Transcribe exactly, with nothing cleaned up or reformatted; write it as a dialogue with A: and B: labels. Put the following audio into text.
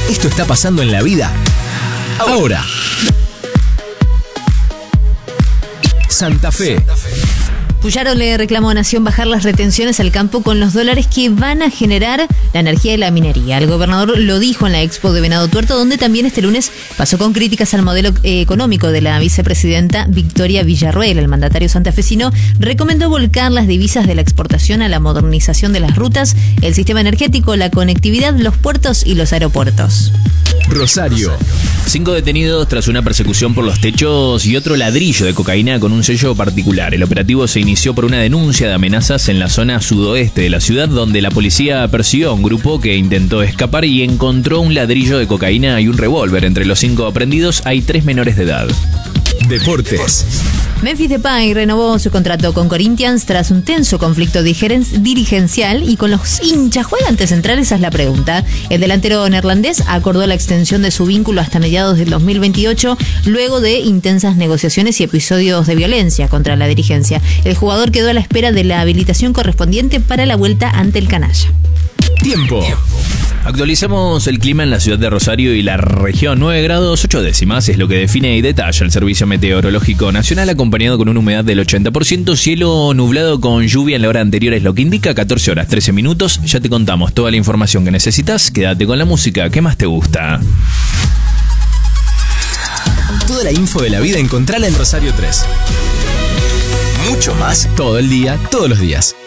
A: Esto está pasando en la vida ahora. Santa Fe.
B: Puyaro le reclamó a Nación bajar las retenciones al campo con los dólares que van a generar la energía de la minería. El gobernador lo dijo en la Expo de Venado Tuerto, donde también este lunes pasó con críticas al modelo eh, económico de la vicepresidenta Victoria Villarroel. El mandatario santafesino recomendó volcar las divisas de la exportación a la modernización de las rutas, el sistema energético, la conectividad, los puertos y los aeropuertos.
A: Rosario.
C: Cinco detenidos tras una persecución por los techos y otro ladrillo de cocaína con un sello particular. El operativo se inició por una denuncia de amenazas en la zona sudoeste de la ciudad, donde la policía persiguió a un grupo que intentó escapar y encontró un ladrillo de cocaína y un revólver. Entre los cinco aprendidos hay tres menores de edad.
A: Deportes.
B: Memphis Depay renovó su contrato con Corinthians tras un tenso conflicto dirigencial y con los hinchas. ¿Juega ante Central? Esa es la pregunta. El delantero neerlandés acordó la extensión de su vínculo hasta mediados del dos mil veintiocho, luego de intensas negociaciones y episodios de violencia contra la dirigencia. El jugador quedó a la espera de la habilitación correspondiente para la vuelta ante el canalla.
A: Tiempo.
C: Actualizamos el clima en la ciudad de Rosario y la región. Nueve grados ocho décimas es lo que define y detalla el Servicio Meteorológico Nacional, acompañado con una humedad del ochenta por ciento. Cielo nublado con lluvia en la hora anterior es lo que indica. catorce horas trece minutos. Ya te contamos toda la información que necesitas. Quédate con la música que más te gusta.
A: Toda la info de la vida encontrala en Rosario tres. Mucho más todo el día, todos los días.